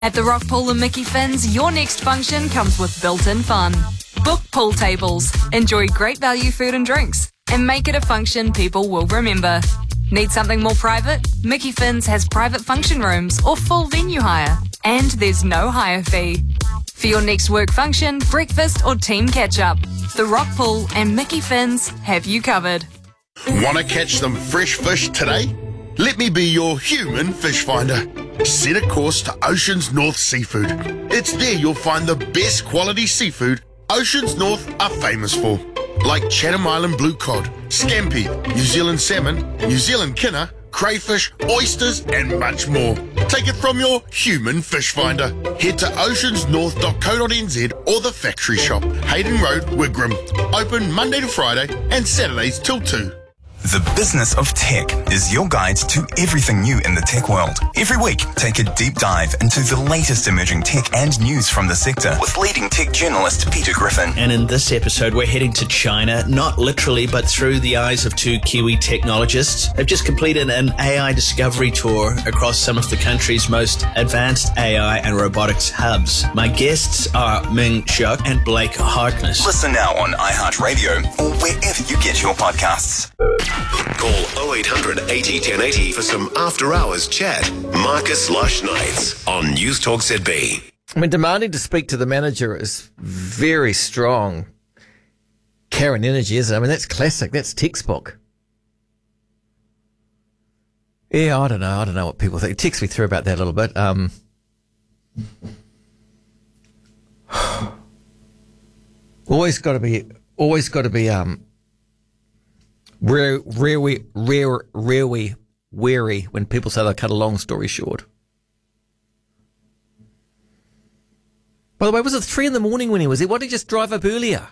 At the Rock Pool and Mickey Finn's, your next function comes with built-in fun. Book pool tables, enjoy great value food and drinks, and make it a function people will remember. Need something more private? Mickey Finn's has private function rooms or full venue hire, and there's no hire fee. For your next work function, breakfast or team catch-up, the Rock Pool and Mickey Finn's have you covered. Want to catch some fresh fish today? Let me be your human fish finder. Set a course to Oceans North Seafood. It's there you'll find the best quality seafood Oceans North are famous for, like Chatham Island blue cod, scampi, New Zealand salmon, New Zealand kinner, crayfish, oysters and much more. Take it from your human fish finder. Head to oceansnorth.co.nz or the factory shop, Hayden Road, Wigram. Open Monday to Friday and Saturdays till 2. The Business of Tech is your guide to everything new in the tech world. Every week, take a deep dive into the latest emerging tech and news from the sector with leading tech journalist Peter Griffin. And in this episode, we're heading to China, not literally, but through the eyes of two Kiwi technologists. They've just completed an AI discovery tour across some of the country's most advanced AI and robotics hubs. My guests are Ming Shuk and Blake Harkness. Listen now on iHeartRadio or wherever you get your podcasts. Call 0800 80 1080 for some after-hours chat. Marcus Lush Nights on News Talk ZB. I mean, demanding to speak to the manager is very strong Karen energy, isn't it? I mean, that's classic. That's textbook. Yeah, I don't know what people think. Text me through about that a little bit. Always got to be really wary when people say they'll cut a long story short. By the way, was it 3 a.m. when he was there? Why did he just drive up earlier?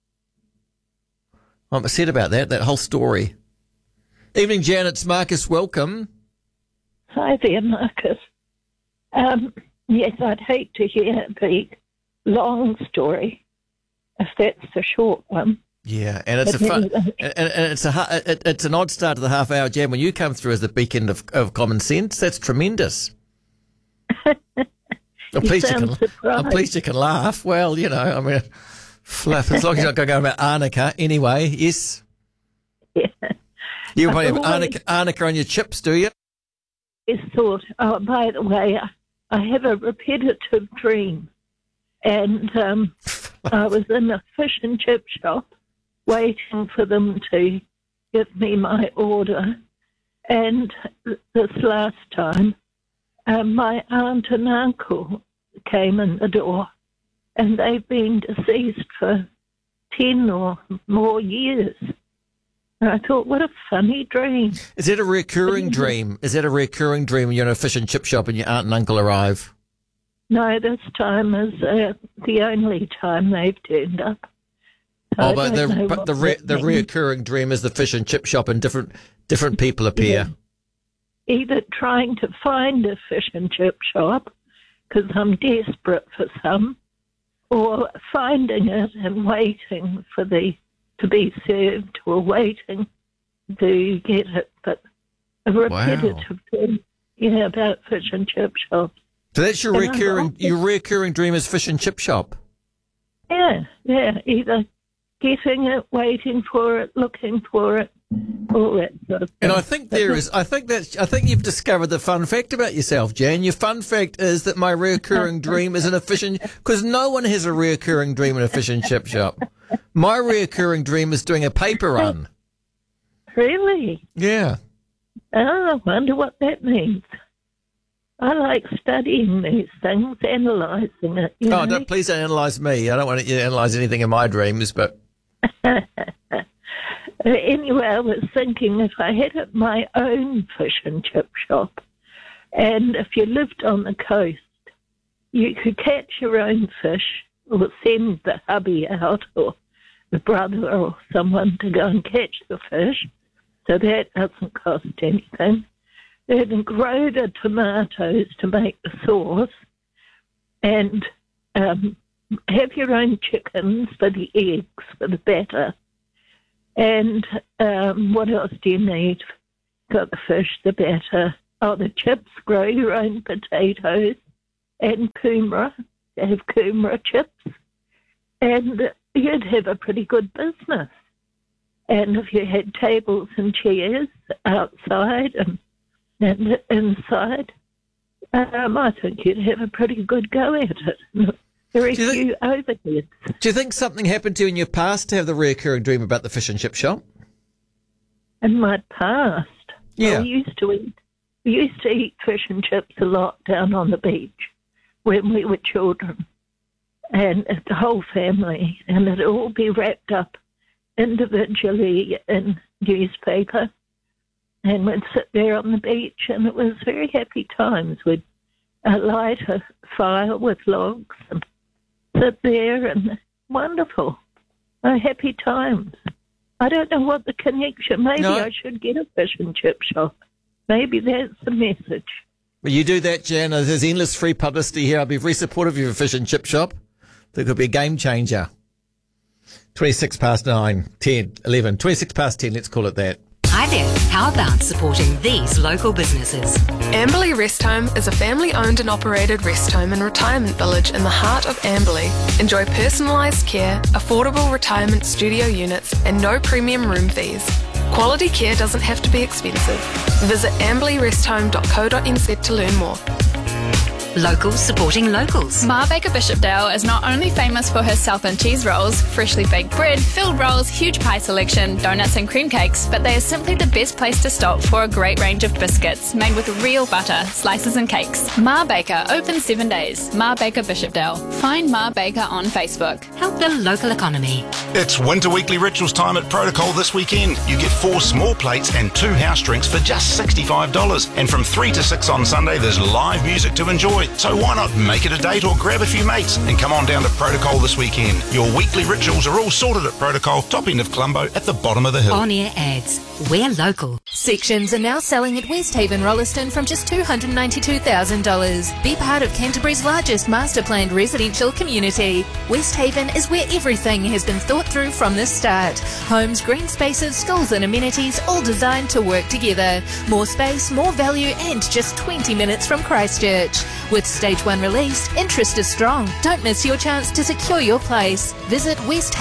I'm upset about that whole story. Evening, Jan, it's Marcus. Welcome. Hi there, Marcus. Yes, I'd hate to hear the long story, if that's the short one. Yeah, and it's it's an odd start to the half hour, Jan. When you come through as the beacon of common sense, that's tremendous. I'm pleased you can laugh. Well, you know, I mean, fluff, as long as you're not going to go about arnica anyway. Yes. Yeah. You probably have arnica on your chips, do you? I thought, oh, by the way, I have a repetitive dream, and I was in a fish and chip shop waiting for them to give me my order. And this last time, my aunt and uncle came in the door, and they've been deceased for 10 or more years. And I thought, what a funny dream. Is it a recurring dream? Is it a recurring dream when you're in a fish and chip shop and your aunt and uncle arrive? No, this time is the only time they've turned up. So but the recurring dream is the fish and chip shop and different people appear. Yeah. Either trying to find a fish and chip shop, because I'm desperate for some, or finding it and waiting for to be served, or waiting to get it. But a repetitive thing, about fish and chip shops. So that's your recurring dream is fish and chip shop? Yeah, either getting it, waiting for it, looking for it, all that sort of thing. And I think you've discovered the fun fact about yourself, Jan. Your fun fact is that my recurring dream is in a fish and... Because no one has a recurring dream in a fish and chip shop. My recurring dream is doing a paper run. Really? Yeah. Oh, I wonder what that means. I like studying these things, analysing it. Please don't analyse me. I don't want you to analyse anything in my dreams, but... Anyway, I was thinking if I had my own fish and chip shop, and if you lived on the coast, you could catch your own fish or send the hubby out or the brother or someone to go and catch the fish, so that doesn't cost anything. Then grow the tomatoes to make the sauce, and have your own chickens for the eggs, for the batter. And what else do you need? Got the fish, the batter, the chips, grow your own potatoes, and Coomera. They have Coomera chips. And you'd have a pretty good business. And if you had tables and chairs outside and inside, I think you'd have a pretty good go at it. Very few overheads. Do you think something happened to you in your past to have the recurring dream about the fish and chip shop? In my past, Yeah. we used to eat fish and chips a lot down on the beach when we were children, and the whole family, and it'd all be wrapped up individually in newspaper, and we'd sit there on the beach, and it was very happy times. We'd light a fire with logs and sit there, and wonderful, happy times. I don't know what the connection. Maybe No. I should get a fish and chip shop. Maybe that's the message. Well, you do that, Jan. There's endless free publicity here. I'll be very supportive of your fish and chip shop. That could be a game changer. 26 past 9, 10, 11. 26 past 10, let's call it that. Hi there. How about supporting these local businesses? Amberley Rest Home is a family-owned and operated rest home and retirement village in the heart of Amberley. Enjoy personalised care, affordable retirement studio units and no premium room fees. Quality care doesn't have to be expensive. Visit amberleyresthome.co.nz to learn more. Locals supporting locals. Ma Baker Bishopdale is not only famous for her Southern cheese rolls, freshly baked bread, filled rolls, huge pie selection, donuts and cream cakes, but they are simply the best place to stop for a great range of biscuits made with real butter, slices and cakes. Ma Baker, open 7 days. Ma Baker Bishopdale. Find Ma Baker on Facebook. Help the local economy. It's Winter Weekly Rituals time at Protocol this weekend. You get 4 small plates and 2 house drinks for just $65. And from 3 to 6 on Sunday, there's live music to enjoy. So why not make it a date or grab a few mates and come on down to Protocol this weekend. Your weekly rituals are all sorted at Protocol, top end of Colombo at the bottom of the hill. On-air ads. We're local. Sections are now selling at Westhaven Rolleston from just $292,000. Be part of Canterbury's largest master planned residential community. Westhaven is where everything has been thought through from the start. Homes, green spaces, schools and amenities all designed to work together. More space, more value and just 20 minutes from Christchurch. With Stage 1 released, interest is strong. Don't miss your chance to secure your place. Visit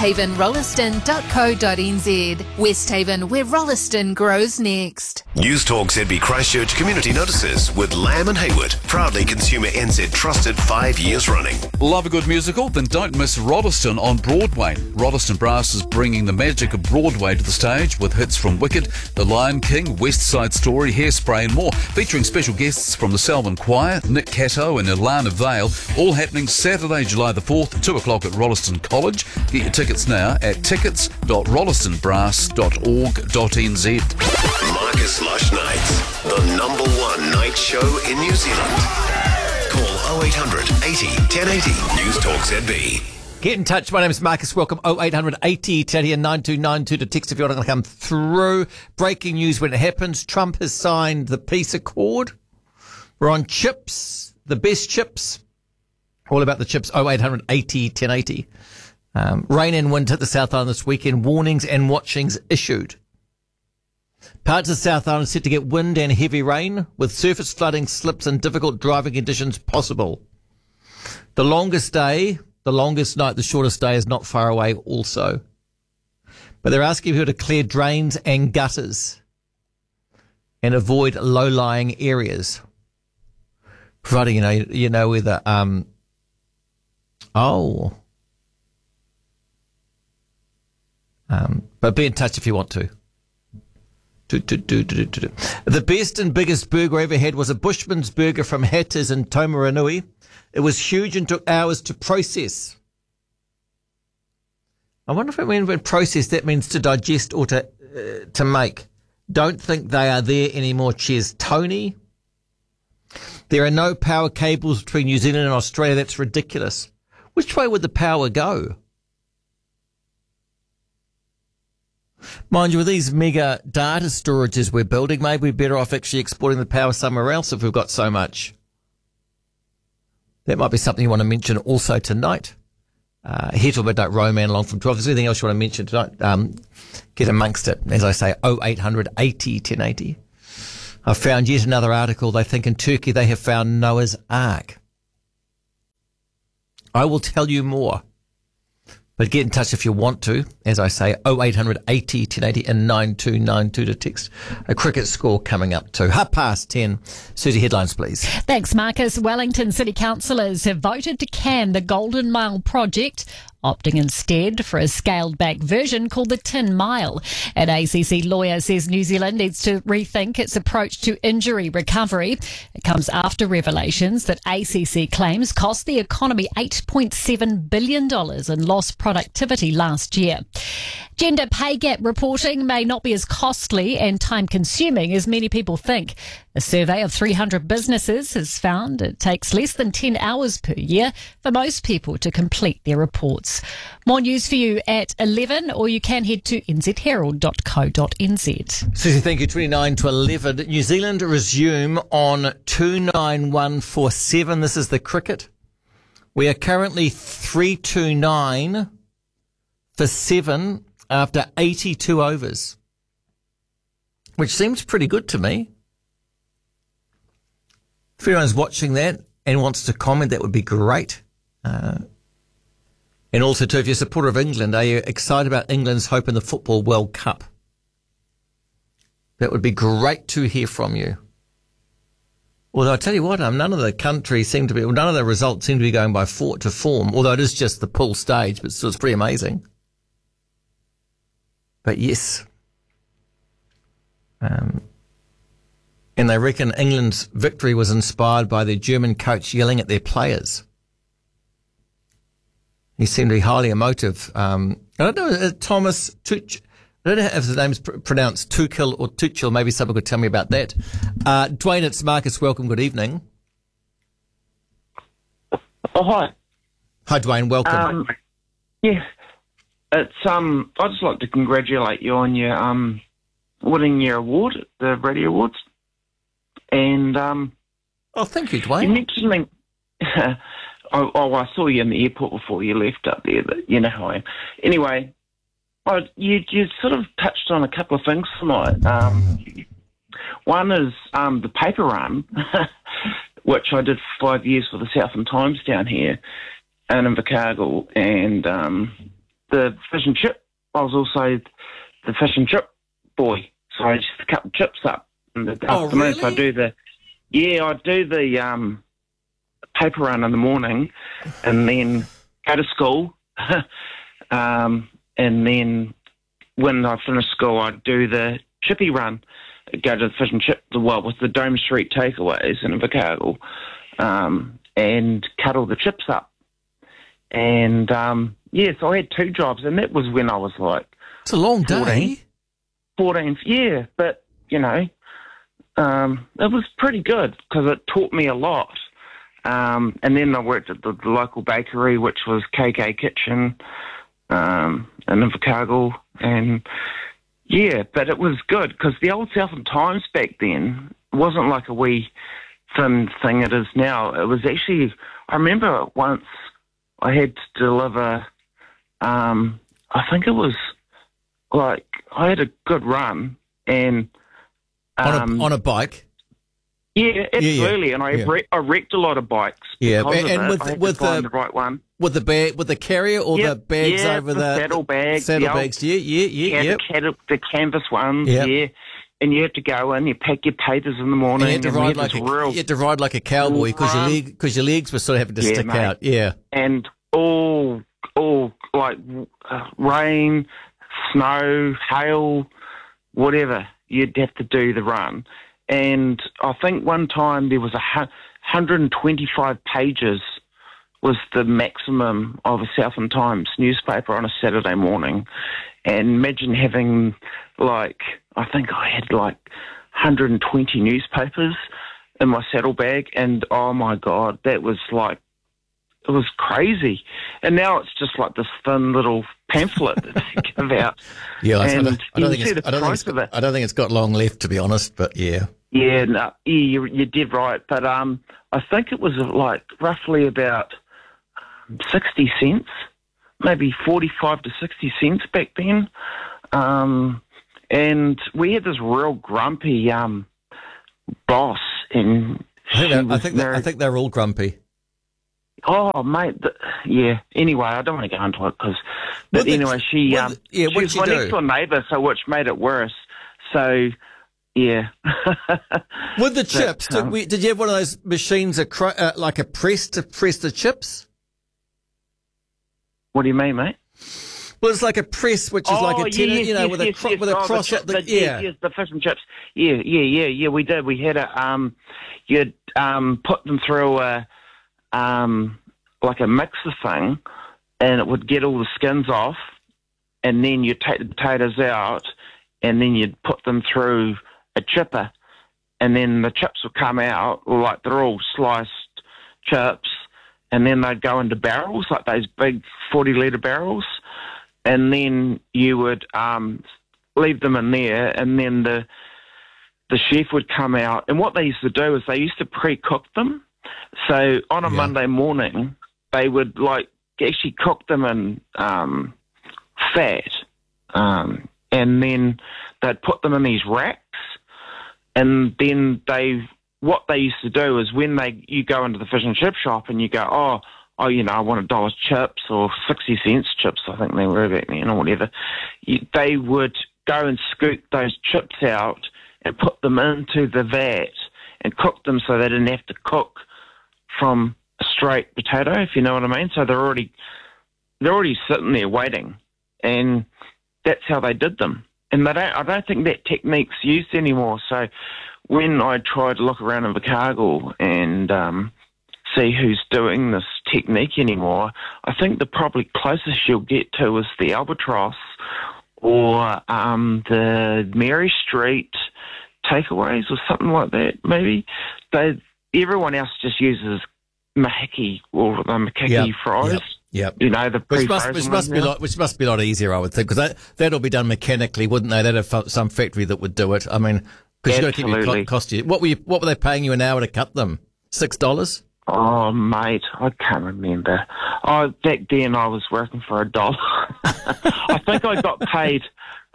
westhavenrolleston.co.nz. Westhaven, where Rolleston grows next. News Talk ZB Christchurch Community Notices with Lamb and Hayward. Proudly Consumer NZ trusted 5 years running. Love a good musical? Then don't miss Rolleston on Broadway. Rolleston Brass is bringing the magic of Broadway to the stage with hits from Wicked, The Lion King, West Side Story, Hairspray and more. Featuring special guests from the Selwyn Choir, Nick Cato and Ilana Vale. All happening Saturday, July the 4th, 2 o'clock at Rolleston College. Get your tickets now at tickets.rollestonbrass.org.nz. Marcus Lush Nights, the #1 night show in New Zealand. Call 0800 80 1080 News Talk ZB. Get in touch. My name is Marcus. Welcome 0800 80 1080 and 9292 to text if you're not going to come through. Breaking news when it happens. Trump has signed the peace accord. We're on chips, the best chips. All about the chips. 0800 80 1080. Rain and wind hit the South Island this weekend. Warnings and watchings issued. Parts of the South Island set to get wind and heavy rain, with surface flooding, slips and difficult driving conditions possible. The longest day, the longest night, the shortest day is not far away also. But they're asking people to clear drains and gutters and avoid low-lying areas. Providing, you know where the, but be in touch if you want to. The best and biggest burger I ever had was a Bushman's burger from Hatters in Taumarunui. It was huge and took hours to process. I wonder if it means when process that means to digest or to make. Don't think they are there anymore. Cheers, Tony. There are no power cables between New Zealand and Australia. That's ridiculous. Which way would the power go? Mind you, with these mega data storages we're building, maybe we're better off actually exporting the power somewhere else if we've got so much. That might be something you want to mention also tonight. Hettle, but don't roam along from 12. If there's anything else you want to mention tonight, get amongst it. As I say, 0800 80 1080. I found yet another article. They think in Turkey they have found Noah's Ark. I will tell you more. But get in touch if you want to. As I say, 0800 80 1080 and 9292 to text a cricket score coming up to 10:30. Susie, headlines, please. Thanks, Marcus. Wellington City Councillors have voted to can the Golden Mile project, opting instead for a scaled-back version called the Tin Mile. An ACC lawyer says New Zealand needs to rethink its approach to injury recovery. It comes after revelations that ACC claims cost the economy $8.7 billion in lost productivity last year. Gender pay gap reporting may not be as costly and time-consuming as many people think. A survey of 300 businesses has found it takes less than 10 hours per year for most people to complete their reports. More news for you at 11, or you can head to nzherald.co.nz. Susie, thank you. 29 to 11. New Zealand resume on 29147. This is the cricket. We are currently 329 for 7 after 82 overs, which seems pretty good to me. If anyone's watching that and wants to comment, that would be great. And also, too, if you're a supporter of England, are you excited about England's hope in the Football World Cup? That would be great to hear from you. Although I tell you what, none of the results seem to be going by to form, although it is just the pool stage, but still it's pretty amazing. But yes. And they reckon England's victory was inspired by their German coach yelling at their players. He seemed to be highly emotive. I don't know, Thomas Tuchel. I don't know if his name's pronounced Tuchel or Tuchel. Maybe someone could tell me about that. Dwayne, it's Marcus. Welcome. Good evening. Oh, hi. Hi, Dwayne. Welcome. Yeah. It's I'd just like to congratulate you on your winning your award at the Radio Awards. And oh, thank you, Dwayne. You mentioned me. I saw you in the airport before you left up there, but you know how I am. Anyway, you sort of touched on a couple of things tonight. One is the paper run, which I did for 5 years for the Southern Times down here and in Invercargill, and the fish and chip. I was also the fish and chip boy, so I just cut the chips up in the afternoon. Really? So I do the paper run in the morning, and then go to school, and then when I finish school, I do the chippy run, go to the fish and chip, with the Dome Street takeaways in Invercargill, and cut all the chips up. And so I had 2 jobs, and that was when I was like, it's a long day. 14, yeah, but you know, it was pretty good because it taught me a lot. And then I worked at the local bakery, which was KK Kitchen, in Invercargill, and yeah, but it was good because the old Southern Times back then wasn't like a wee thin thing it is now. It was actually, I remember once I had to deliver, I think it was like, I had a good run and on a bike. Yeah, absolutely. Yeah. And I wrecked a lot of bikes. Yeah, and with the right one, with the carrier or the bags over the saddlebags. Saddlebags, yeah. The canvas ones, yeah. And you have to go in, you pack your papers in the morning. And you had to ride like a cowboy because your legs were sort of having to stick out. Yeah, and all like rain, snow, hail, whatever, you'd have to do the run. And I think one time there was 125 pages was the maximum of a Southern Times newspaper on a Saturday morning. And imagine having I think I had 120 newspapers in my saddlebag. And oh my God, that was it was crazy. And now it's just like this thin little pamphlet that they give out. Yeah, I don't think it's got long left, to be honest, but yeah. Yeah, no, you're dead right. But I think it was roughly about 60 cents, maybe 45 to 60 cents back then. And we had this real grumpy boss. And I think they're all grumpy. Oh, mate, yeah. Anyway, I don't want to go into it but anyway, she was my next door neighbour, so which made it worse. So, yeah. With the chips, did you have one of those machines, like a press to press the chips? What do you mean, mate? Well, it's like a press, which is like a tenner, with a cross at the Yes, the fish and chips. Yeah. We did. We had you'd put them through like a mixer thing, and it would get all the skins off, and then you'd take the potatoes out, and then you'd put them through a chipper, and then the chips would come out, like they're all sliced chips, and then they'd go into barrels, like those big 40-litre barrels, and then you would leave them in there, and then the chef would come out. And what they used to do is they used to pre-cook them. So on a Monday morning, they would actually cook them in fat, and then they'd put them in these racks, and then what they used to do is when you go into the fish and chip shop and you go, I want $1 chips or 60 cents chips, I think they were back then, or whatever. They would go and scoop those chips out and put them into the vat and cook them so they didn't have to cook from a straight potato, if you know what I mean. So they're already sitting there waiting, and that's how they did them. And I don't think that technique's used anymore. So when I try to look around in Invercargill and see who's doing this technique anymore, I think the probably closest you'll get to is the Albatross or the Mary Street takeaways or something like that, maybe. Everyone else just uses Mahiki or the Makiki fries. Yep. You know, the which must be a lot easier, I would think, because that'll be done mechanically, wouldn't they? They'd have some factory that would do it. I mean, because you've got to keep your cost. What were they paying you an hour to cut them? $6? Oh, mate, I can't remember. Back then I was working for $1. I think I got paid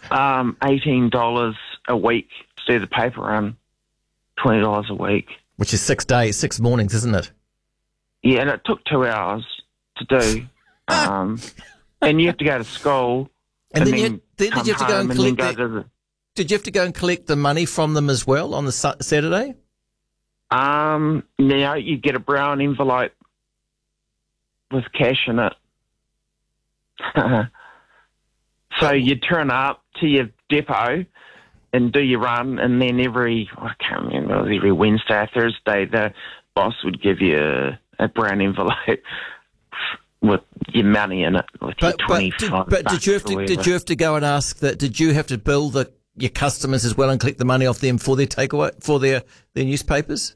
$18 a week to do the paper run, $20 a week. Which is 6 days, 6 mornings, isn't it? Yeah, and it took 2 hours to do. And you have to go to school. And then did you have to go and collect Did you have to go and collect the money from them as well on the Saturday? Now you get a brown envelope with cash in it. So you turn up to your depot and do your run, and then every Wednesday or Thursday, the boss would give you a brown envelope with your money in it, with your 25 But did you have to go and ask that? Did you have to bill your customers as well and collect the money off them for their takeaway, for their newspapers?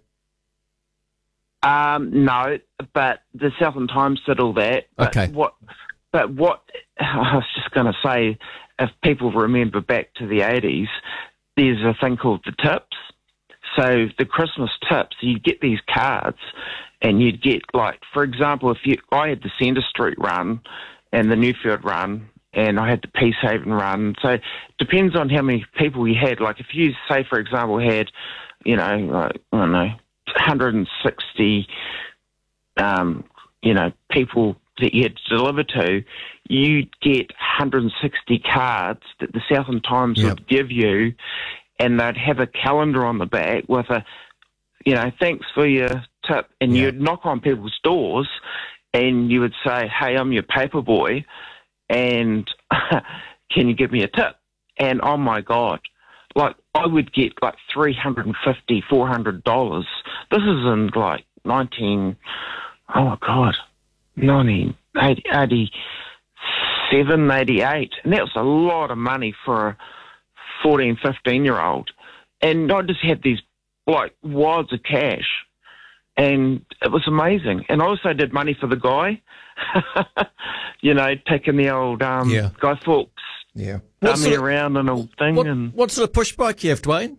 No, but the Southern Times did all that. Okay. What I was just going to say, if people remember back to the 80s, there's a thing called the tips. So the Christmas tips, you'd get these cards, and you'd get, for example, I had the Centre Street run and the Newfield run, and I had the Peacehaven run. So it depends on how many people you had. Like if you, say, for example, had, I don't know, 160, people that you had to deliver to, you'd get 160 cards that the Southern Times would give you, and they'd have a calendar on the back with a, thanks for your tip, and you'd knock on people's doors, and you would say, hey, I'm your paper boy, and can you give me a tip? And oh my God, I would get $350, $400. This is in 1987, 88. And that was a lot of money for a 14, 15-year-old. And I just had these, wads of cash. And it was amazing. And I also did money for the guy, taking the old Guy Fawkes. Yeah. Dummy around and all thing. What sort of push bike you have, Dwayne?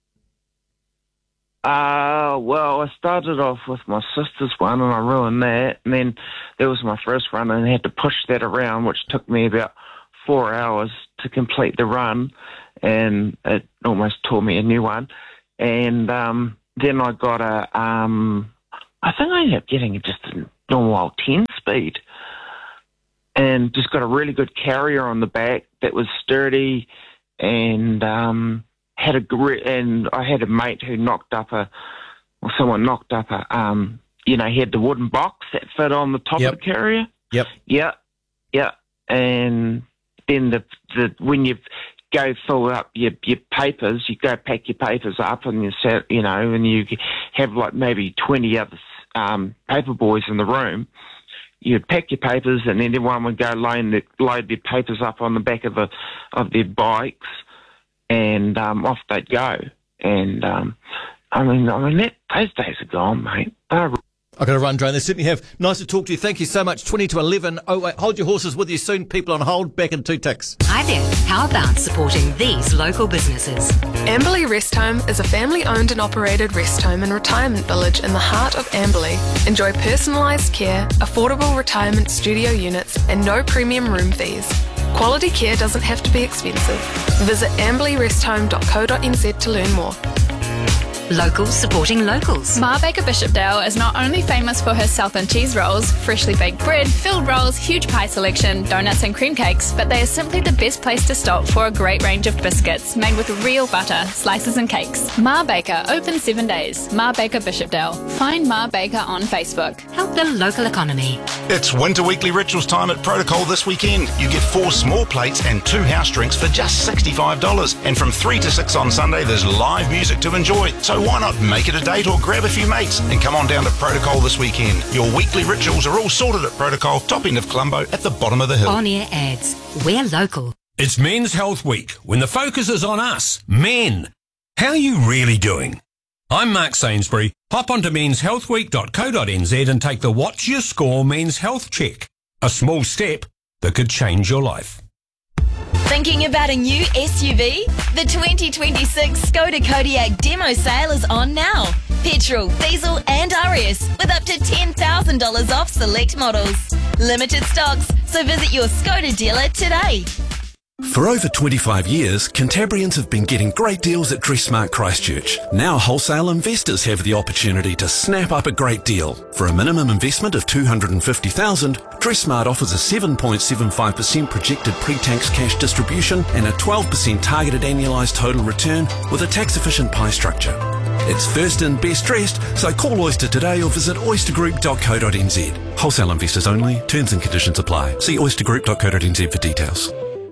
Well, I started off with my sister's one, and I ruined that. And then that was my first run, and I had to push that around, which took me about 4 hours to complete the run, and it almost tore me a new one. And then I got I think I ended up getting just a normal old 10-speed. and just got a really good carrier on the back that was sturdy, and I had a mate who someone knocked up a, he had the wooden box that fit on the top of the carrier. Yep. Yeah. And then when you go fill up your papers, you go pack your papers up, and and you have like maybe 20 other paper boys in the room. You'd pack your papers, and then everyone would go load their papers up on the back of their bikes, and off they'd go. And those days are gone, mate. I've got to run, Drone. They certainly have. Nice to talk to you. Thank you so much. 20 to 11. Oh, wait, hold your horses with you soon. People on hold. Back in 2 ticks. Hi there. How about supporting these local businesses? Amberley Rest Home is a family-owned and operated rest home and retirement village in the heart of Amberley. Enjoy personalised care, affordable retirement studio units, and no premium room fees. Quality care doesn't have to be expensive. Visit amberleyresthome.co.nz to learn more. Locals supporting locals. Ma Baker Bishopdale is not only famous for her Southern cheese rolls, freshly baked bread, filled rolls, huge pie selection, donuts and cream cakes, but they are simply the best place to stop for a great range of biscuits made with real butter, slices and cakes. Ma Baker, open 7 days. Ma Baker Bishopdale. Find Ma Baker on Facebook. Help the local economy. It's Winter Weekly Rituals time at Protocol this weekend. You get 4 small plates and 2 house drinks for just $65. And from 3 to 6 on Sunday, there's live music to enjoy. So why not make it a date or grab a few mates and come on down to Protocol this weekend. Your weekly rituals are all sorted at Protocol, top end of Colombo at the bottom of the hill. On-air ads. We're local. It's Men's Health Week, when the focus is on us, men. How are you really doing? I'm Mark Sainsbury. Hop onto menshealthweek.co.nz and take the What's Your Score Men's Health Check. A small step that could change your life. Thinking about a new SUV? The 2026 Skoda Kodiaq demo sale is on now. Petrol, diesel and RS with up to $10,000 off select models. Limited stocks, so visit your Skoda dealer today. For over 25 years, Cantabrians have been getting great deals at Dressmart Christchurch. Now wholesale investors have the opportunity to snap up a great deal. For a minimum investment of $250,000, Dressmart offers a 7.75% projected pre-tax cash distribution and a 12% targeted annualised total return with a tax-efficient pie structure. It's first in, best dressed, so call Oyster today or visit oystergroup.co.nz. Wholesale investors only. Terms and conditions apply. See oystergroup.co.nz for details.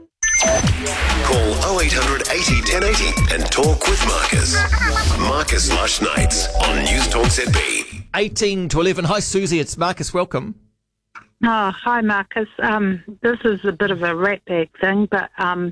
Call 0800 80 1080 and talk with Marcus. Marcus Lush Nights on News Talk ZB. 18 to 11. Hi, Susie. It's Marcus. Welcome. Oh, hi, Marcus. This is a bit of a ratbag thing, but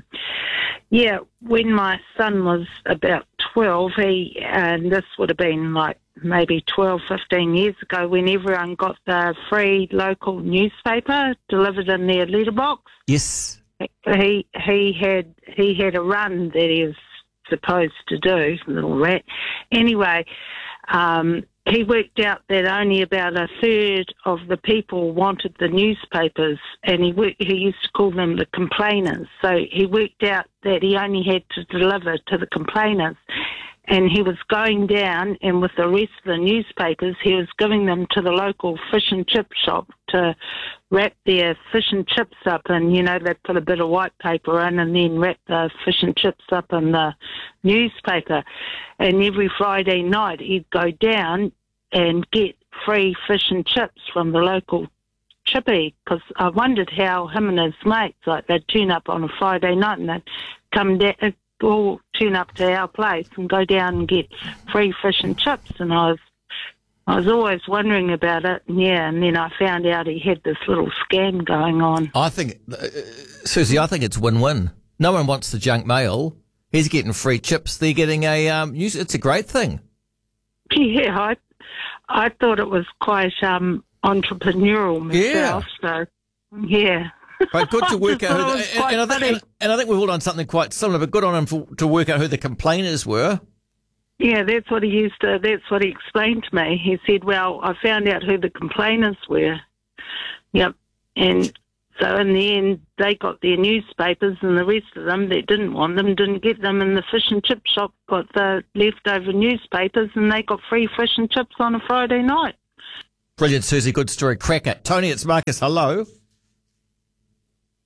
when my son was about 12, and this would have been like maybe 12, 15 years ago, when everyone got the free local newspaper delivered in their letterbox. Yes. He had a run that he was supposed to do, little rat. Anyway, he worked out that only about a third of the people wanted the newspapers, and he used to call them the complainers. So he worked out that he only had to deliver to the complainers. And he was going down, and with the rest of the newspapers, he was giving them to the local fish and chip shop to wrap their fish and chips up. And, they put a bit of white paper in and then wrap the fish and chips up in the newspaper. And every Friday night, he'd go down and get free fish and chips from the local chippy, because I wondered how him and his mates, they'd turn up on a Friday night and they'd come down, all turn up to our place and go down and get free fish and chips. And I was always wondering about it. And then I found out he had this little scam going on. I think, Susie, it's win-win. No one wants the junk mail. He's getting free chips. They're getting a news. It's a great thing. Yeah, I thought it was quite entrepreneurial myself. Yeah. So, yeah. But good to work out and I think we've all done something quite similar, but good on him to work out who the complainers were. Yeah, that's what he explained to me. He said, well, I found out who the complainers were. Yep. And so in the end, they got their newspapers, and the rest of them that didn't want them didn't get them, and the fish and chip shop got the leftover newspapers, and they got free fish and chips on a Friday night. Brilliant, Susie. Good story. Cracker. Tony, it's Marcus. Hello.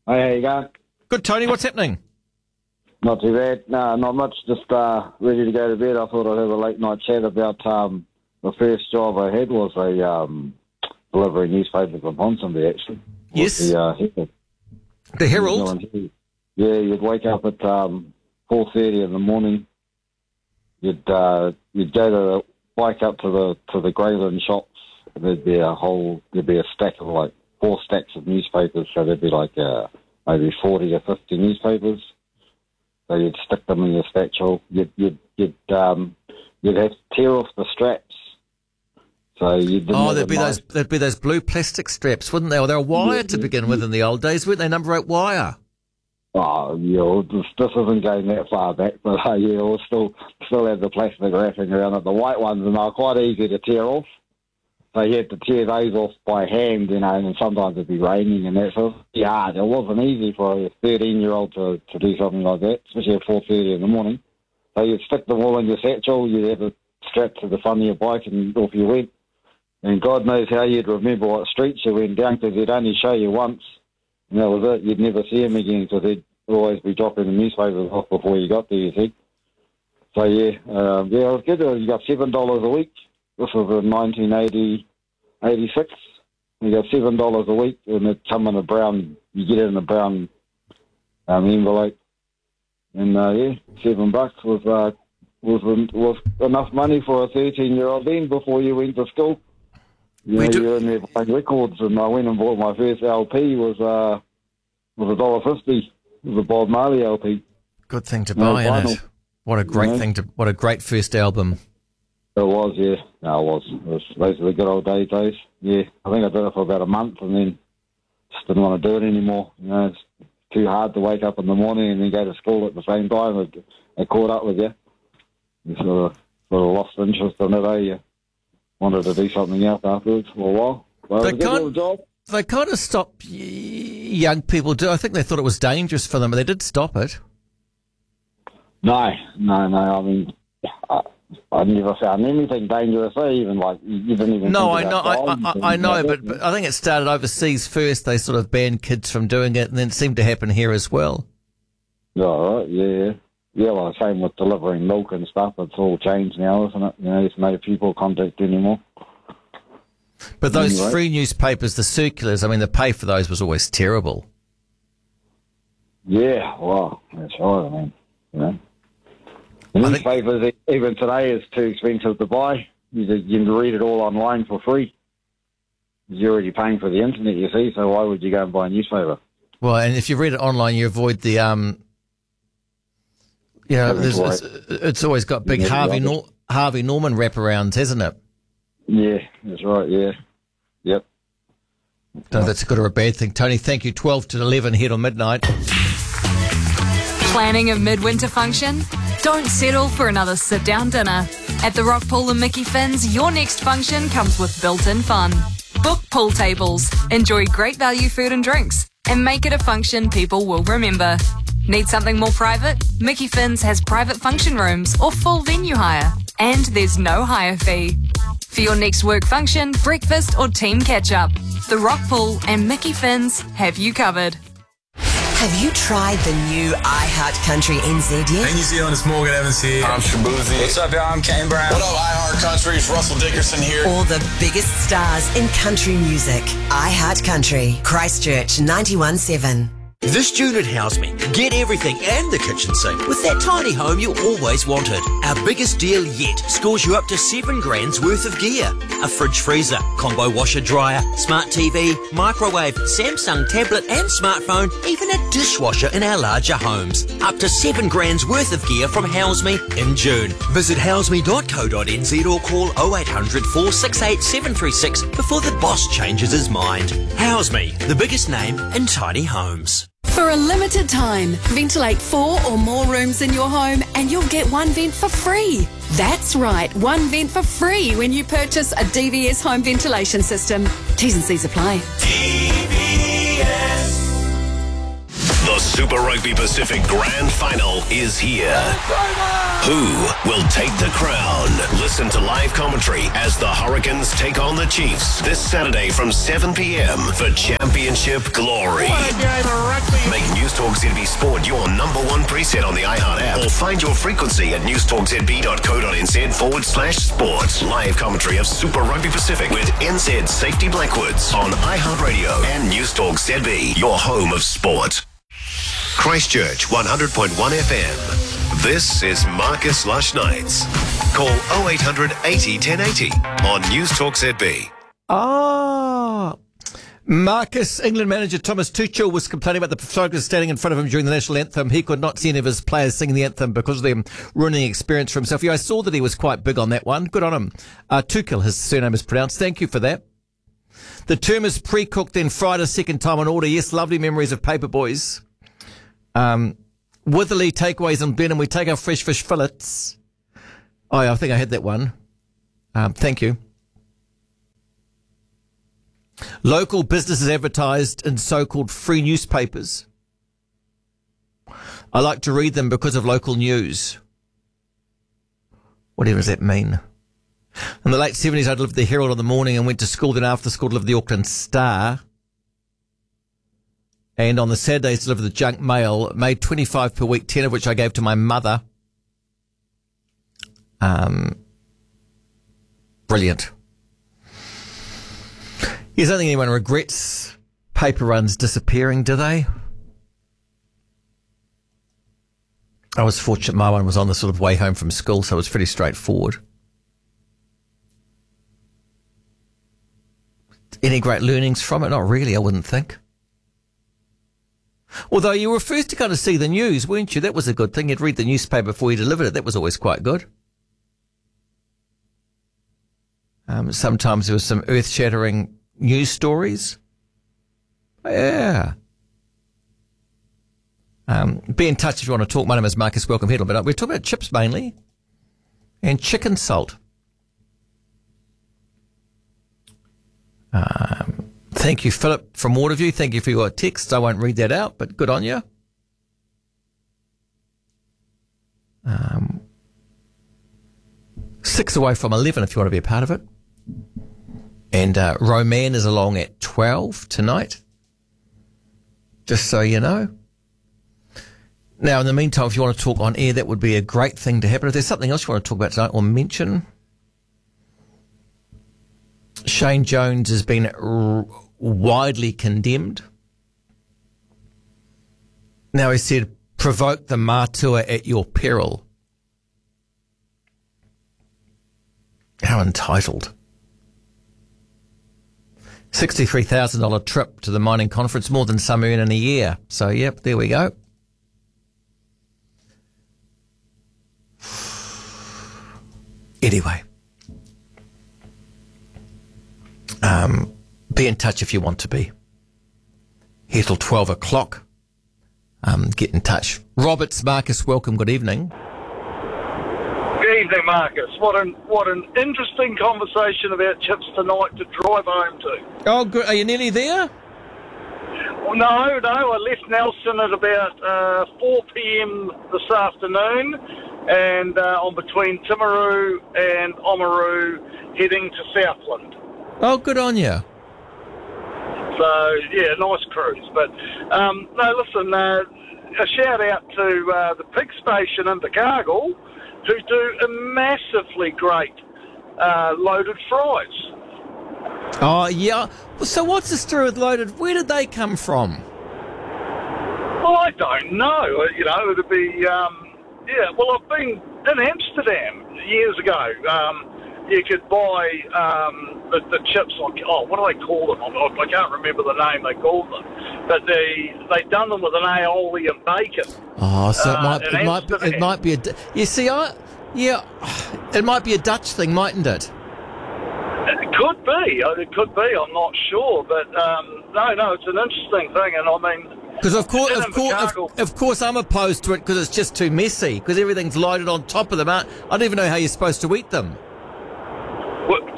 Hey, how you going? Good, Tony. What's happening? Not too bad. No, not much. Just ready to go to bed. I thought I'd have a late night chat about the first job I had was delivering newspapers from Ponsonby, actually. Yes. The Herald? Yeah, you'd wake up at 4:30 in the morning. You'd go to bike up to the Greyland shops. And there'd be a stack of like 4 stacks of newspapers. So there'd be like maybe 40 or 50 newspapers. So you'd stick them in your satchel. You'd have to tear off the straps. So you didn't. There'd be those blue plastic straps, wouldn't they? Or they were wire to begin with in the old days, weren't they? Number 8 wire. Oh, yeah, this isn't going that far back, but we'll still have the plastic wrapping around it. The white ones, and they're quite easy to tear off. So you had to tear those off by hand, and sometimes it'd be raining and that. So it wasn't easy for a 13-year-old to do something like that, especially at 4:30 in the morning. So you'd stick them all in your satchel, you'd have it strapped to the front of your bike, and off you went. And God knows how you'd remember what streets you went down, because they'd only show you once, and that was it. You'd never see them again, because they'd always be dropping the newspapers off before you got there, you see. So, it was good. You got $7 a week. This was in 1986. You got $7 a week, and it come in a brown, you get it in a brown envelope. And, $7 was enough money for a 13-year-old then before you went to school. You were in there buying records, and I went and bought my first LP, was $1.50. It was a Bob Marley LP. Good thing to buy, isn't it? What a great what a great first album. It was, yeah. No, it was. Those were the good old days. Yeah, I think I did it for about a month, and then just didn't want to do it anymore. It's too hard to wake up in the morning and then go to school at the same time. It caught up with you. You sort of lost interest in it, You wanted to do something else afterwards for a while. Well, they kind of stopped young people. I think they thought it was dangerous for them, but they did stop it. No. I mean, I never found anything dangerous. Even like you didn't even. No, I know, but I think it started overseas first. They sort of banned kids from doing it, and then it seemed to happen here as well. Oh, right, yeah. Yeah, well, same with delivering milk and stuff. It's all changed now, isn't it? There's no people contact anymore. But those free newspapers, the circulars, I mean, the pay for those was always terrible. Yeah, well, that's right. The newspapers, even today, is too expensive to buy. You can read it all online for free. You're already paying for the internet, you see, so why would you go and buy a newspaper? Well, and if you read it online, you avoid the... it's always got big Harvey Norman wraparounds, hasn't it? Yeah, that's right, yeah. Yep. No, that's a good or a bad thing. Tony, thank you. 12 to 11 here till midnight. Planning a midwinter function? Don't settle for another sit-down dinner. At the Rock Pool and Mickey Finn's, your next function comes with built-in fun. Book pool tables, enjoy great value food and drinks, and make it a function people will remember. Need something more private? Mickey Finn's has private function rooms or full venue hire. And there's no hire fee. For your next work function, breakfast or team catch-up, the Rock Pool and Mickey Finn's have you covered. Have you tried the new iHeart Country NZ yet? Hey New Zealand, it's Morgan Evans here. I'm Shabuzi. What's up, y'all? I'm Kane Brown. What up, iHeart Country? It's Russell Dickerson here. All the biggest stars in country music. iHeart Country, Christchurch 91.7. This June at House Me, get everything and the kitchen sink with that tiny home you always wanted. Our biggest deal yet scores you up to $7,000 worth of gear. A fridge freezer, combo washer dryer, smart TV, microwave, Samsung tablet and smartphone, even a dishwasher in our larger homes. Up to $7,000 worth of gear from House Me in June. Visit houseme.co.nz or call 0800 468 736 before the boss changes his mind. House Me, the biggest name in tiny homes. For a limited time, ventilate 4 or more rooms in your home and you'll get one vent for free. That's right, one vent for free when you purchase a DVS home ventilation system. T's and C's apply. The Super Rugby Pacific Grand Final is here. Who will take the crown? Listen to live commentary as the Hurricanes take on the Chiefs this Saturday from 7 p.m. for Championship glory. What a game of rugby. Make News Talk ZB Sport your number one preset on the iHeart app or find your frequency at newstalkzb.co.nz/sport. Live commentary of Super Rugby Pacific with NZ Safety Blackwoods on iHeartRadio and News Talk ZB, your home of sport. Christchurch 100.1 FM. This is Marcus Lush Nights. Call 0800 80 1080 on News Talk ZB. Marcus, England manager Thomas Tuchel was complaining about the photographers standing in front of him during the national anthem. He could not see any of his players singing the anthem because of them ruining the experience for himself. Yeah, I saw that he was quite big on that one. Good on him. Tuchel, his surname is pronounced. Thank you for that. The term is pre-cooked, then fried a second time on order. Yes, lovely memories of Paper Boys. Witherly takeaways in Blenheim. We take our fresh fish fillets. Oh, yeah, I think I had that one. Thank you. Local businesses advertised in so-called free newspapers. I like to read them because of local news. Whatever does that mean? In the late 70s, I lived the Herald in the morning and went to school. Then after school, lived the Auckland Star. And on the Saturdays, delivered the Junk Mail. Made 25 per week, 10 of which I gave to my mother. Brilliant. I don't think anyone regrets paper runs disappearing, do they? I was fortunate my one was on the sort of way home from school, so it was pretty straightforward. Any great learnings from it? Not really, I wouldn't think. Although you were first to kind of see the news, weren't you? That was a good thing. You'd read the newspaper before you delivered it. That was always quite good. Sometimes there was some earth-shattering news stories. Yeah. Be in touch if you want to talk. My name is Marcus. Welcome here. But we're talking about chips mainly and chicken salt. Thank you, Philip from Waterview. Thank you for your text. I won't read that out, but good on you. 6 away from 11 if you want to be a part of it. And Roman is along at 12 tonight, just so you know. Now, in the meantime, if you want to talk on air, that would be a great thing to happen. If there's something else you want to talk about tonight or mention, Shane Jones has been widely condemned. Now, he said, provoke the mātua at your peril. How entitled. $63,000 trip to the mining conference, more than some earn in a year. So, yep, there we go. Anyway. Be in touch if you want to be. Here till 12 o'clock. Get in touch. Roberts, Marcus, welcome. Good evening. Good evening, Marcus. What an interesting conversation about chips tonight to drive home to. Oh, good. Are you nearly there? Well, no. I left Nelson at about 4 p.m. this afternoon, and I'm between Timaru and Oamaru, heading to Southland. Oh, good on you. So, yeah, nice cruise. But, no, listen, a shout-out to the pig station in Invercargill, who do a massively great loaded fries. Oh, yeah. So what's the story with loaded? Where did they come from? Well, I don't know. You know, it'd be, well, I've been in Amsterdam years ago. You could buy the chips, like, what do they call them? I can't remember the name they called them. But they've done them with an aioli and bacon. Oh, so it might be a... You see, it might be a Dutch thing, mightn't it? It could be. I'm not sure. But, no, it's an interesting thing. And, I mean... Because, of course, I'm opposed to it because it's just too messy, because everything's loaded on top of them. I don't even know how you're supposed to eat them. Well,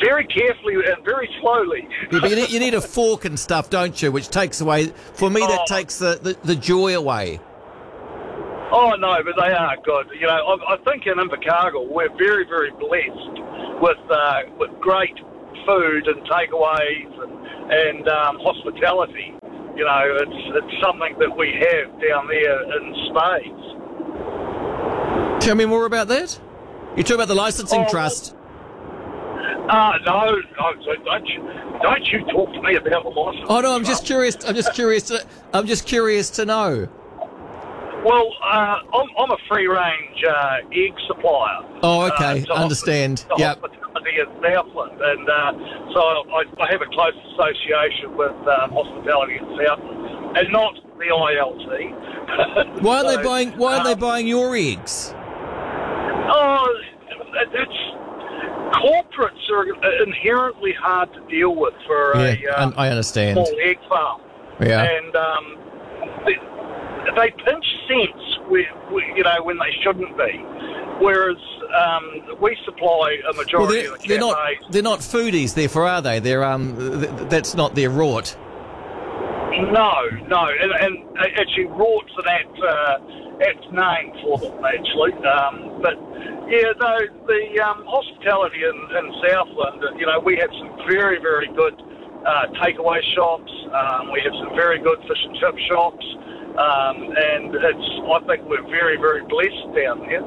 very carefully and very slowly. Yeah, but you need a fork and stuff, don't you? Which takes away, for me, that takes the joy away. Oh, no, but they are good. You know, I think in Invercargill we're very, very blessed with great food and takeaways and hospitality. You know, it's something that we have down there in spades. Tell me more about that. You talk about the licensing trust. No, don't you talk to me about the licensing. Oh no, I'm just curious to know. Well, I'm a free-range egg supplier. Oh, okay, understand. Yeah. Hospitality in Southland, and so I have a close association with hospitality in Southland, and not the ILT. Why aren't they buying your eggs? Oh, corporates are inherently hard to deal with for I understand. Small egg farm. Yeah. And they pinch cents when they shouldn't be. Whereas we supply a majority of the cafes. They're not foodies, therefore, are they? They're that's not their rort. No, and actually, rort's an apt name for them, actually. But yeah, no, the hospitality in Southland. You know, we have some very, very good takeaway shops. We have some very good fish and chip shops. And I think we're very, very blessed down there.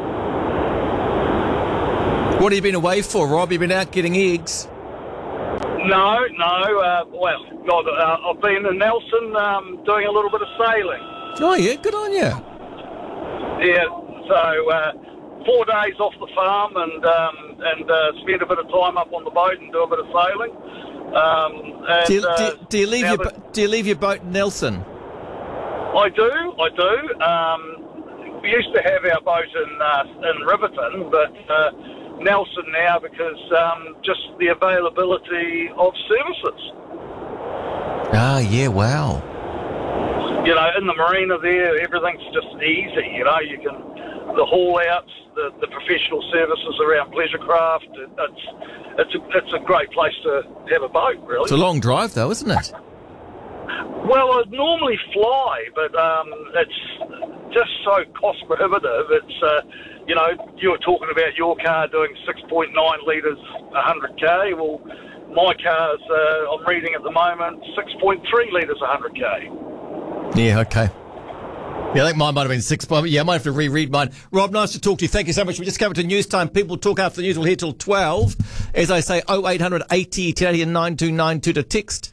What have you been away for, Rob? You've been out getting eggs? No. I've been in Nelson doing a little bit of sailing. Oh, yeah, good on you. Yeah, so 4 days off the farm and spend a bit of time up on the boat and do a bit of sailing. Do you leave your boat in Nelson? I do. We used to have our boat in Riverton, but Nelson now because just the availability of services. Ah, yeah, wow. You know, in the marina there, everything's just easy. You know, you can the haul outs, the professional services around pleasure craft. It's a great place to have a boat. Really, it's a long drive though, isn't it? Well, I'd normally fly, but it's just so cost prohibitive. It's, you were talking about your car doing 6.9 litres 100k. Well, my car's, I'm reading at the moment, 6.3 litres 100k. Yeah, okay. Yeah, I think mine might have been 6. Yeah, I might have to reread mine. Rob, nice to talk to you. Thank you so much. We just come to news time. People talk after the news. We'll hear till 12. As I say, 0800 80 1080 and 9292 to text.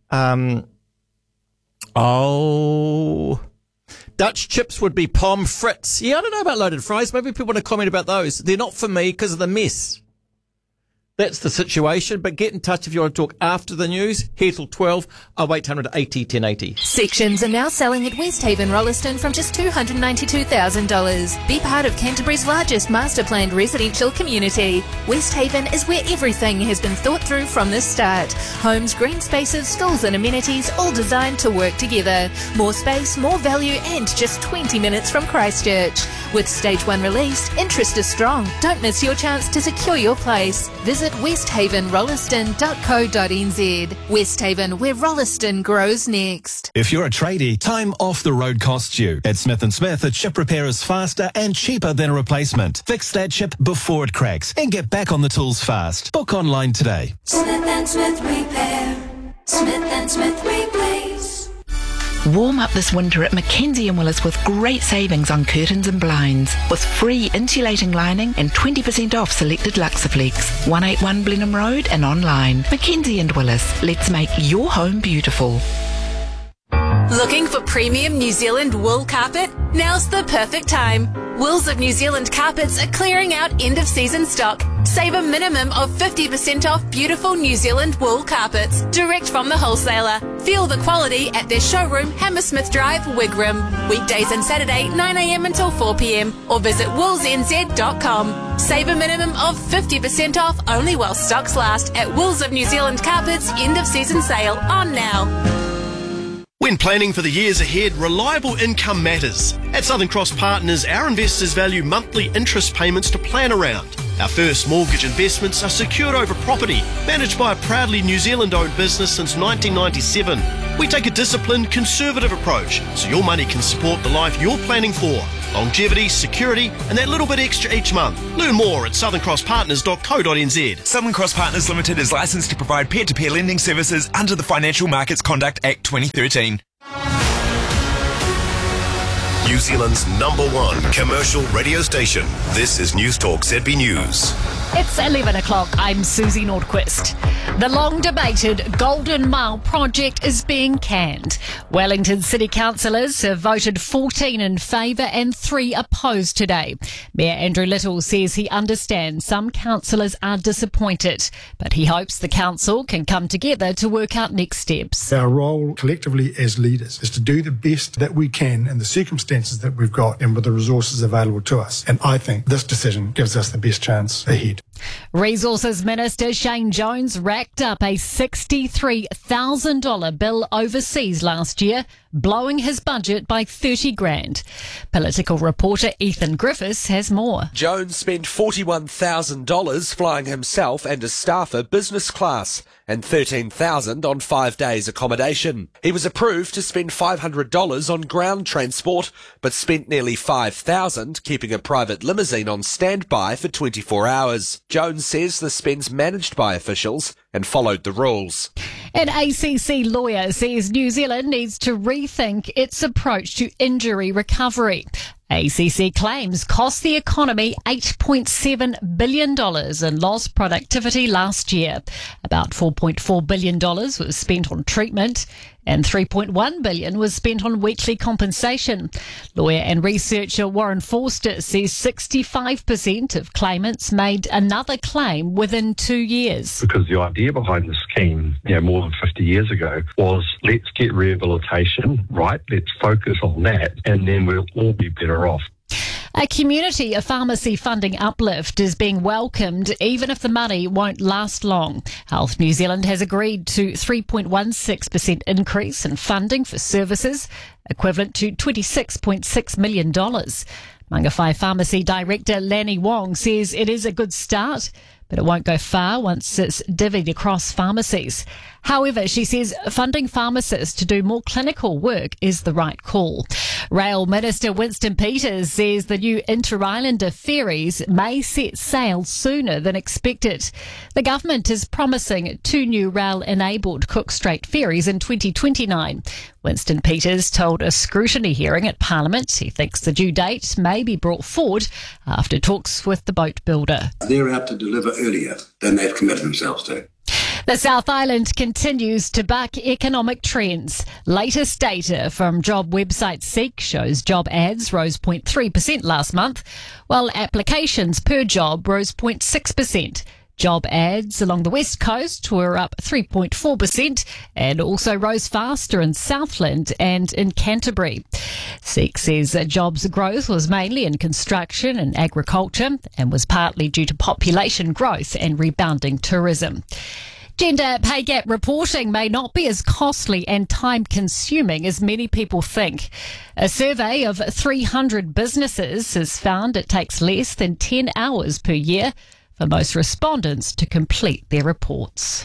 Dutch chips would be pommes frites. Yeah, I don't know about loaded fries. Maybe people want to comment about those. They're not for me because of the mess. That's the situation. But get in touch if you want to talk after the news. Here till 12, 0800 80 1080. Sections are now selling at Westhaven Rolleston from just $292,000. Be part of Canterbury's largest master planned residential community. Westhaven is where everything has been thought through from the start. Homes, green spaces, schools and amenities all designed to work together. More space, more value and just 20 minutes from Christchurch. With Stage 1 released, interest is strong. Don't miss your chance to secure your place. Visit westhavenrolleston.co.nz. Westhaven, where Rolleston grows next. If you're a tradie, time off the road costs you. At Smith & Smith, a chip repair is faster and cheaper than a replacement. Fix that chip before it cracks and get back on the tools fast. Book online today. Smith & Smith Repair. Smith & Smith Replace. Warm up this winter at Mackenzie & Willis with great savings on curtains and blinds, with free insulating lining and 20% off selected Luxaflex. 181 Blenheim Road and online. Mackenzie & Willis. Let's make your home beautiful. Looking for premium New Zealand wool carpet? Now's the perfect time. Wills of New Zealand Carpets are clearing out end-of-season stock. Save a minimum of 50% off beautiful New Zealand wool carpets, direct from the wholesaler. Feel the quality at their showroom, Hammersmith Drive, Wigram. Weekdays and Saturday, 9am until 4pm, or visit woolsnz.com. Save a minimum of 50% off only while stocks last at Wills of New Zealand Carpets end-of-season sale on now. When planning for the years ahead, reliable income matters. At Southern Cross Partners, our investors value monthly interest payments to plan around. Our first mortgage investments are secured over property, managed by a proudly New Zealand-owned business since 1997. We take a disciplined, conservative approach so your money can support the life you're planning for. Longevity, security, and that little bit extra each month. Learn more at southerncrosspartners.co.nz. Southern Cross Partners Limited is licensed to provide peer-to-peer lending services under the Financial Markets Conduct Act 2013. New Zealand's #1 commercial radio station. This is News Talk ZB News. It's 11 o'clock. I'm Susie Nordquist. The long-debated Golden Mile project is being canned. Wellington City councillors have voted 14 in favour and 3 opposed today. Mayor Andrew Little says he understands some councillors are disappointed, but he hopes the council can come together to work out next steps. Our role collectively as leaders is to do the best that we can in the circumstances that we've got and with the resources available to us. And I think this decision gives us the best chance ahead. Resources Minister Shane Jones racked up a $63,000 bill overseas last year, blowing his budget by $30,000. Political reporter Ethan Griffiths has more. Jones spent $41,000 flying himself and his staffer business class and $13,000 on 5 days accommodation. He was approved to spend $500 on ground transport, but spent nearly $5,000 keeping a private limousine on standby for 24 hours. Jones says the spend's managed by officials and followed the rules. An ACC lawyer says New Zealand needs to rethink its approach to injury recovery. ACC claims cost the economy $8.7 billion in lost productivity last year. About $4.4 billion was spent on treatment and $3.1 billion was spent on weekly compensation. Lawyer and researcher Warren Forster says 65% of claimants made another claim within 2 years. Because the idea behind the scheme, more than 50 years ago, was let's get rehabilitation right, let's focus on that, and then we'll all be better off. A community pharmacy funding uplift is being welcomed even if the money won't last long. Health New Zealand has agreed to 3.16% increase in funding for services, equivalent to $26.6 million. Mangawhai Pharmacy Director Lanny Wong says it is a good start, but it won't go far once it's divvied across pharmacies. However, she says funding pharmacists to do more clinical work is the right call. Rail Minister Winston Peters says the new Inter-Islander ferries may set sail sooner than expected. The government is promising 2 new rail-enabled Cook Strait ferries in 2029. Winston Peters told a scrutiny hearing at Parliament he thinks the due date may be brought forward after talks with the boat builder. They're out to deliver earlier than they've committed themselves to. The South Island continues to buck economic trends. Latest data from job website Seek shows job ads rose 0.3% last month, while applications per job rose 0.6%. Job ads along the west coast were up 3.4% and also rose faster in Southland and in Canterbury. Seek says that jobs growth was mainly in construction and agriculture and was partly due to population growth and rebounding tourism. Gender pay gap reporting may not be as costly and time-consuming as many people think. A survey of 300 businesses has found it takes less than 10 hours per year for most respondents to complete their reports.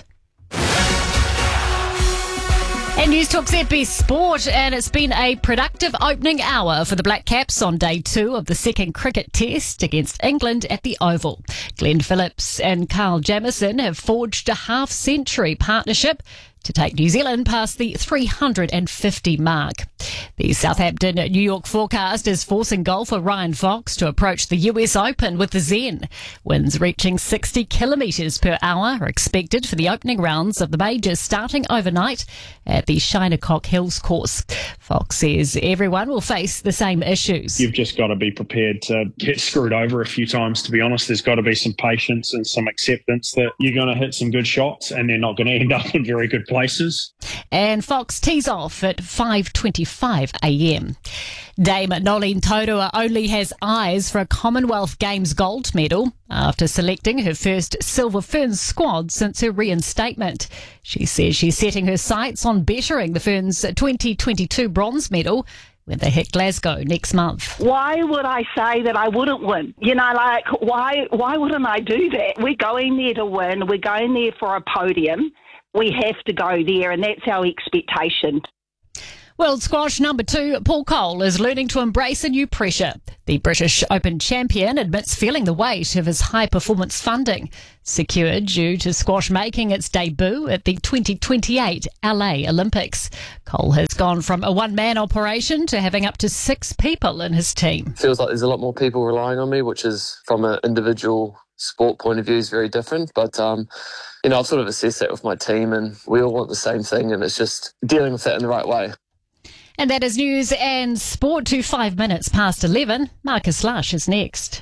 And News Talk ZB Sport, and it's been a productive opening hour for the Black Caps on day 2 of the second cricket test against England at the Oval. Glenn Phillips and Carl Jamieson have forged a half-century partnership to take New Zealand past the 350 mark. The Southampton New York forecast is forcing golfer Ryan Fox to approach the US Open with the Zen. Winds reaching 60 kilometres per hour are expected for the opening rounds of the majors starting overnight at the Shinnecock Hills course. Fox says everyone will face the same issues. You've just got to be prepared to get screwed over a few times, to be honest. There's got to be some patience and some acceptance that you're going to hit some good shots and they're not going to end up in very good places. And Fox tees off at 5:25 a.m. Dame Nolene Taurua only has eyes for a Commonwealth Games gold medal after selecting her first Silver Ferns squad since her reinstatement. She says she's setting her sights on bettering the Ferns' 2022 bronze medal when they hit Glasgow next month. Why would I say that I wouldn't win? Why wouldn't I do that? We're going there to win. We're going there for a podium. We have to go there, and that's our expectation. World Squash number 2, Paul Cole, is learning to embrace a new pressure. The British Open champion admits feeling the weight of his high-performance funding, secured due to squash making its debut at the 2028 LA Olympics. Cole has gone from a one-man operation to having up to 6 people in his team. Feels like there's a lot more people relying on me, which is, from an individual sport point of view, is very different. But, I've sort of assessed that with my team, and we all want the same thing, and it's just dealing with that in the right way. And that is news and sport to 5 minutes past 11. Marcus Lush is next.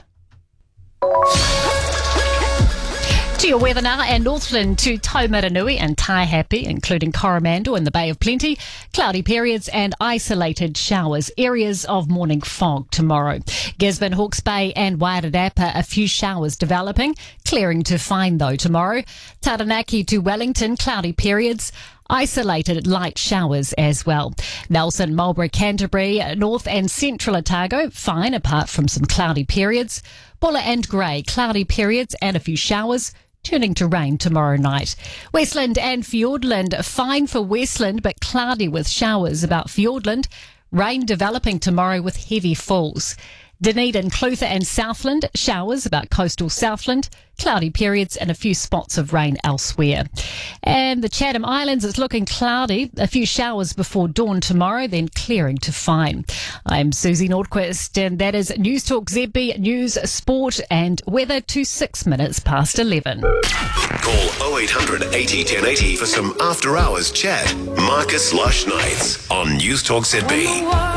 To your weather now, and Northland to Taumaranui and Taihape, including Coromandel and the Bay of Plenty. Cloudy periods and isolated showers. Areas of morning fog tomorrow. Gisborne, Hawke's Bay and Wairarapa, a few showers developing. Clearing to fine though tomorrow. Taranaki to Wellington, cloudy periods. Isolated light showers as well. Nelson, Marlborough, Canterbury, North and Central Otago, fine apart from some cloudy periods. Bulla and Grey, cloudy periods and a few showers, turning to rain tomorrow night. Westland and Fiordland, fine for Westland but cloudy with showers about Fiordland. Rain developing tomorrow with heavy falls. Dunedin, Clutha and Southland, showers about coastal Southland, cloudy periods and a few spots of rain elsewhere. And the Chatham Islands, it's looking cloudy, a few showers before dawn tomorrow, then clearing to fine. I'm Susie Nordquist, and that is News Talk ZB News, Sport and Weather to 6 minutes past 11. Call 0800 80 1080 for some after-hours chat. Marcus Lush Nights on News Talk ZB.